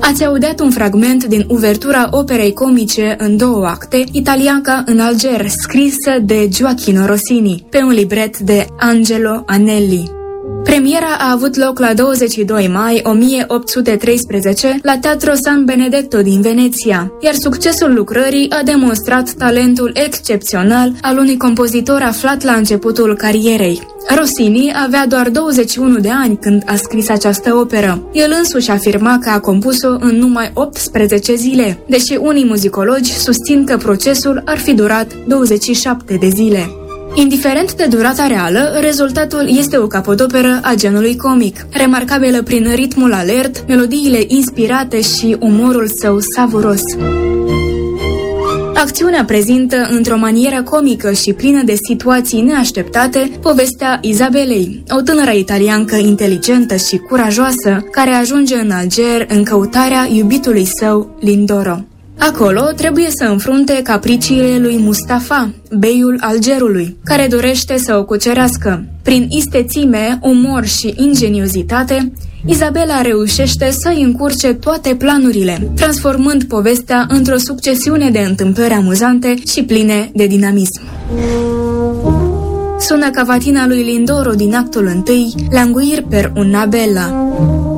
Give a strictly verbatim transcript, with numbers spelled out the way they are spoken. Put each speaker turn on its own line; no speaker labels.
Ați audiat un fragment din uvertura operei comice în două acte, Italianca în Alger, scrisă de Gioachino Rossini, pe un libret de Angelo Anelli. Premiera a avut loc la douăzeci și doi mai o mie opt sute treisprezece la Teatro San Benedetto din Veneția, iar succesul lucrării a demonstrat talentul excepțional al unui compozitor aflat la începutul carierei. Rossini avea doar douăzeci și unu de ani când a scris această operă. El însuși afirma că a compus-o în numai optsprezece zile, deși unii muzicologi susțin că procesul ar fi durat douăzeci și șapte de zile. Indiferent de durata reală, rezultatul este o capodoperă a genului comic, remarcabilă prin ritmul alert, melodiile inspirate și umorul său savuros. Acțiunea prezintă, într-o manieră comică și plină de situații neașteptate, povestea Isabelei, o tânără italiancă inteligentă și curajoasă, care ajunge în Alger în căutarea iubitului său, Lindoro. Acolo trebuie să înfrunte capriciile lui Mustafa, beiul Algerului, care dorește să o cucerească. Prin istețime, umor și ingeniozitate, Isabela reușește să-i încurce toate planurile, transformând povestea într-o succesiune de întâmplări amuzante și pline de dinamism. Sună cavatina lui Lindoro din actul întâi, Languir per una bella.